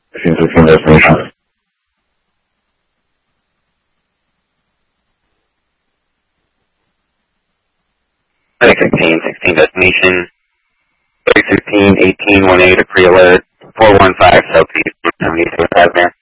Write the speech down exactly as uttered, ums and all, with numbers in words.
sixteen sixteen destination. sixteen sixteen destination. sixteen eighteen one eight, a pre-alert. four one five Southeast one seventy-seven Avenue.